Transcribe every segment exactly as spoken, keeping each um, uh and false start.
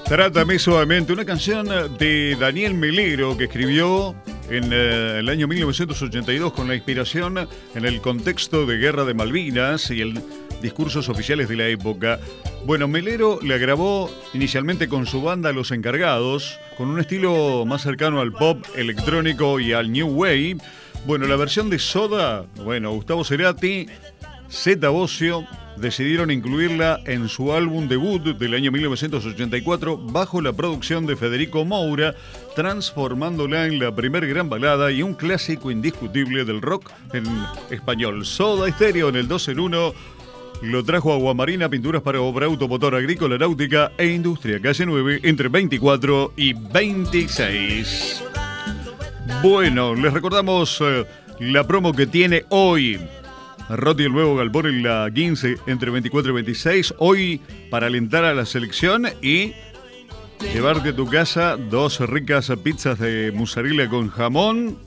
Trátame suavemente, una canción de Daniel Melero que escribió en eh, el año mil novecientos ochenta y dos con la inspiración en el contexto de Guerra de Malvinas y el discursos oficiales de la época. Bueno, Melero la grabó inicialmente con su banda Los Encargados, con un estilo más cercano al pop electrónico y al new wave. Bueno, la versión de Soda, bueno, Gustavo Cerati, Zeta Bosio decidieron incluirla en su álbum debut del año mil novecientos ochenta y cuatro bajo la producción de Federico Moura, transformándola en la primer gran balada y un clásico indiscutible del rock en español. Soda Stereo en el dos en uno lo trajo Aguamarina, pinturas para obra, automotor, agrícola, náutica e industria, calle nueve, entre veinticuatro y veintiséis. Bueno, les recordamos eh, la promo que tiene hoy Roti el Nuevo Galpón en la quince, entre veinticuatro y veintiséis. Hoy para alentar a la selección y llevarte a tu casa dos ricas pizzas de mozzarella con jamón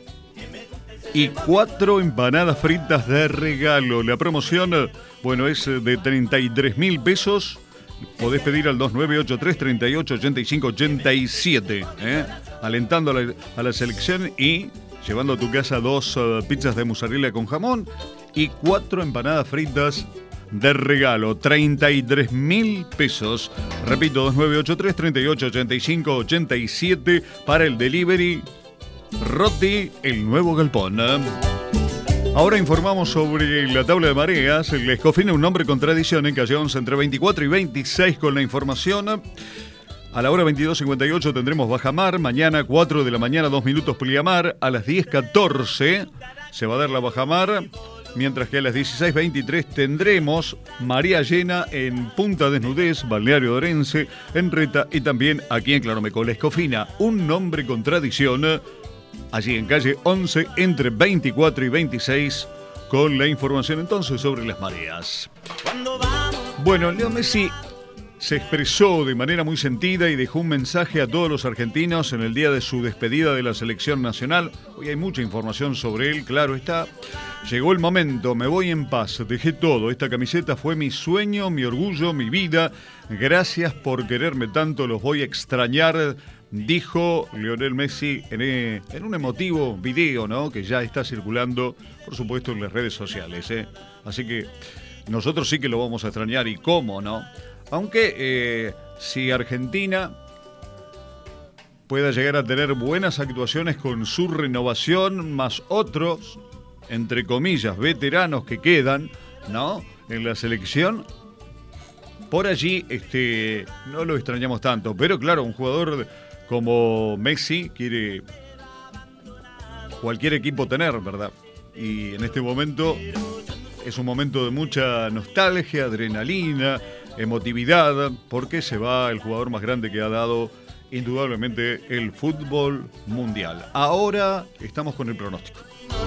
y cuatro empanadas fritas de regalo. La promoción, bueno, es de treinta y tres mil pesos. Podés pedir al dos nueve ocho tres, treinta y ocho, ochenta y cinco, ochenta y siete, ¿eh? Alentando a la, a la selección y llevando a tu casa dos uh, pizzas de mozzarella con jamón y cuatro empanadas fritas de regalo. treinta y tres mil pesos. Repito, dos nueve ocho tres, treinta y ocho, ochenta y cinco, ochenta y siete para el delivery. Roti el Nuevo Galpón. Ahora informamos sobre la tabla de mareas. La Escofina, un nombre con tradición en calle once, entre veinticuatro y veintiséis con la información. A la hora veintidós cincuenta y ocho tendremos bajamar. Mañana, cuatro de la mañana, dos minutos pliamar. A las diez catorce se va a dar la bajamar. Mientras que a las dieciséis veintitrés tendremos marea llena en Punta Desnudez, Balneario de Orense, en Reta y también aquí en Claromecó. La Escofina, un nombre con tradición, allí en calle once, entre veinticuatro y veintiséis, con la información entonces sobre las mareas. Bueno, Leo Messi se expresó de manera muy sentida y dejó un mensaje a todos los argentinos en el día de su despedida de la selección nacional. Hoy hay mucha información sobre él, claro está. Llegó el momento, me voy en paz, dejé todo. Esta camiseta fue mi sueño, mi orgullo, mi vida. Gracias por quererme tanto, los voy a extrañar, dijo Lionel Messi en, en un emotivo video, ¿no?, que ya está circulando, por supuesto, en las redes sociales, ¿eh? Así que nosotros sí que lo vamos a extrañar, y cómo, ¿no? Aunque eh, si Argentina pueda llegar a tener buenas actuaciones con su renovación, más otros, entre comillas, veteranos que quedan, ¿no?, en la selección, por allí este, no lo extrañamos tanto. Pero claro, un jugador como Messi quiere cualquier equipo tener, ¿verdad? Y en este momento es un momento de mucha nostalgia, adrenalina, emotividad, porque se va el jugador más grande que ha dado indudablemente el fútbol mundial. Ahora estamos con el pronóstico.